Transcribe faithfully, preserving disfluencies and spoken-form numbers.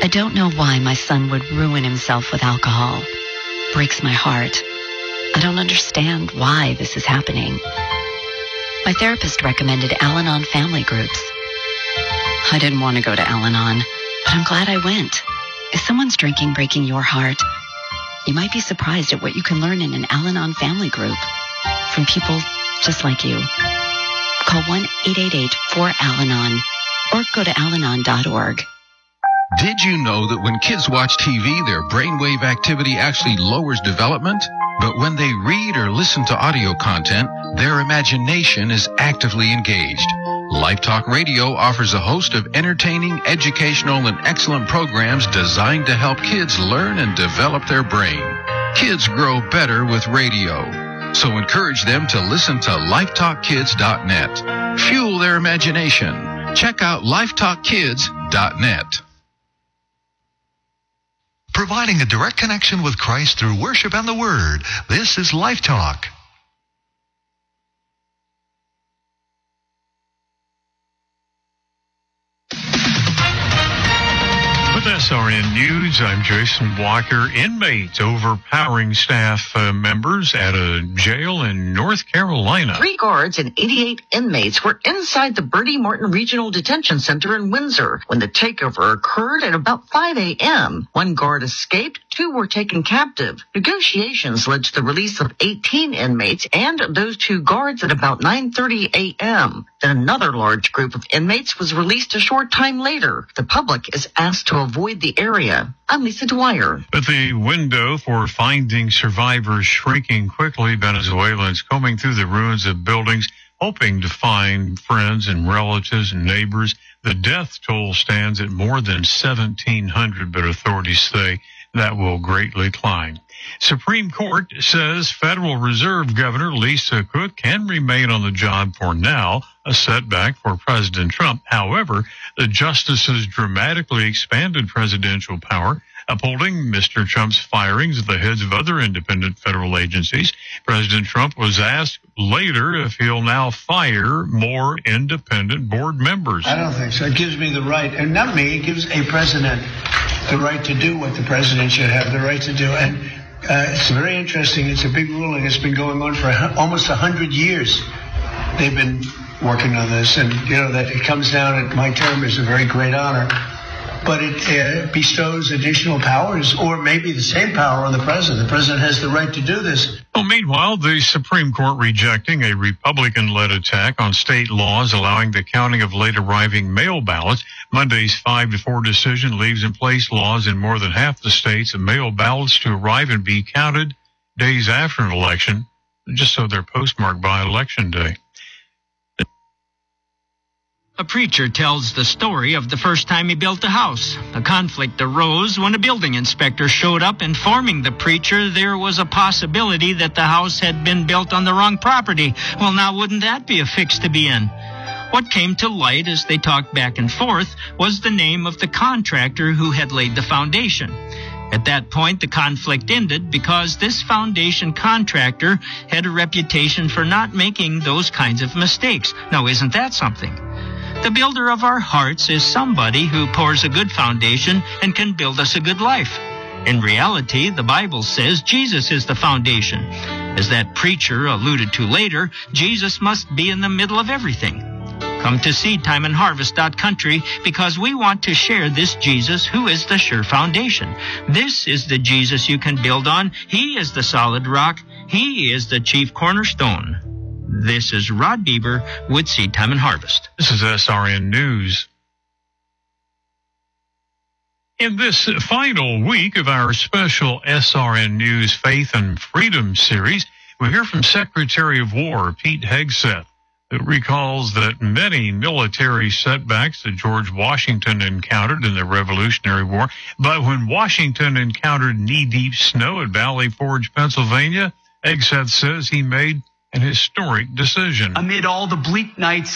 I don't know why my son would ruin himself with alcohol. Breaks my heart. I don't understand why this is happening. My therapist recommended Al-Anon family groups. I didn't want to go to Al-Anon, but I'm glad I went. If someone's drinking breaking your heart, you might be surprised at what you can learn in an Al-Anon family group from people just like you. Call one eight eight eight four Al Anon or go to al anon dot org. Did you know that when kids watch T V, their brainwave activity actually lowers development? But when they read or listen to audio content, their imagination is actively engaged. Life Talk Radio offers a host of entertaining, educational, and excellent programs designed to help kids learn and develop their brain. Kids grow better with radio. So encourage them to listen to life talk kids dot net. Fuel their imagination. Check out life talk kids dot net. Providing a direct connection with Christ through worship and the Word. This is Life Talk. With S R N News, I'm Jason Walker. Inmates overpowering staff uh, members at a jail in North Carolina. Three guards and eighty-eight inmates were inside the Bertie Martin Regional Detention Center in Windsor when the takeover occurred at about five a.m. One guard escaped, two were taken captive. Negotiations led to the release of eighteen inmates and those two guards at about nine thirty a.m. Then another large group of inmates was released a short time later. The public is asked to avoid the area. I'm Lisa Dwyer. But the window for finding survivors shrinking quickly. Venezuelans combing through the ruins of buildings, hoping to find friends and relatives and neighbors. The death toll stands at more than seventeen hundred, but authorities say that will greatly climb. Supreme Court says Federal Reserve Governor Lisa Cook can remain on the job for now, a setback for President Trump. However, the justices dramatically expanded presidential power, upholding Mister Trump's firings of the heads of other independent federal agencies. President Trump was asked later if he'll now fire more independent board members. I don't think so. It gives me the right, and not me, it gives a president the right to do what the president should have the right to do. And uh, it's very interesting. It's a big ruling. It's been going on for almost one hundred years. They've been working on this, and, you know, that it comes down at my term is a very great honor. But it uh, bestows additional powers, or maybe the same power, on the president. The president has the right to do this. Well, meanwhile, the Supreme Court rejecting a Republican-led attack on state laws allowing the counting of late-arriving mail ballots. Monday's five to four decision leaves in place laws in more than half the states of mail ballots to arrive and be counted days after an election, just so they're postmarked by Election Day. A preacher tells the story of the first time he built a house. A conflict arose when a building inspector showed up informing the preacher there was a possibility that the house had been built on the wrong property. Well, now wouldn't that be a fix to be in? What came to light as they talked back and forth was the name of the contractor who had laid the foundation. At that point, the conflict ended because this foundation contractor had a reputation for not making those kinds of mistakes. Now, isn't that something? The builder of our hearts is somebody who pours a good foundation and can build us a good life. In reality, the Bible says Jesus is the foundation. As that preacher alluded to later, Jesus must be in the middle of everything. Come to seed time and harvest dot country because we want to share this Jesus who is the sure foundation. This is the Jesus you can build on. He is the solid rock. He is the chief cornerstone. This is Rod Bieber with Seed Time and Harvest. This is S R N News. In this final week of our special S R N News Faith and Freedom series, we hear from Secretary of War Pete Hegseth, who recalls that many military setbacks that George Washington encountered in the Revolutionary War, but when Washington encountered knee-deep snow at Valley Forge, Pennsylvania, Hegseth says he made an historic decision. Amid all the bleak nights